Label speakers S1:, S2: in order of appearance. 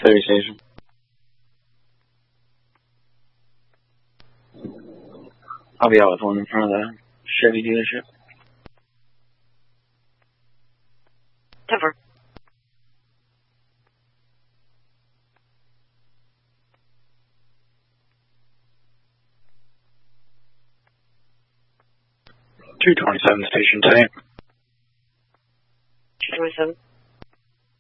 S1: 230 station. I'll be out with one in front of the Chevy dealership.
S2: 10-4.
S1: .227 station today.
S2: 227.